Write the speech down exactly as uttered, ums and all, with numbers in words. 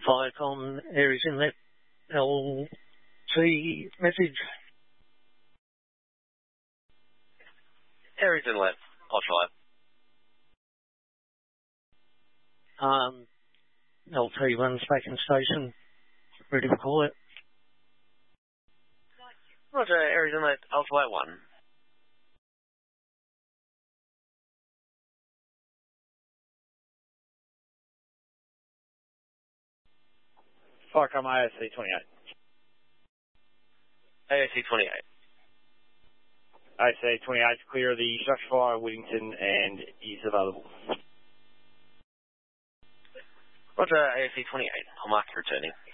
Viacom, Aries Inlet, L T message. Aries Inlet, ultralight. Um, L T one's back in station, ready for call it. Roger, Aries Inlet, ultralight one. Viacom A O C twenty-eight. A O C twenty-eight. A O C twenty-eight, clear of the structure fire, Whittington, and is available. Roger, A O C twenty-eight. I'll mark you returning.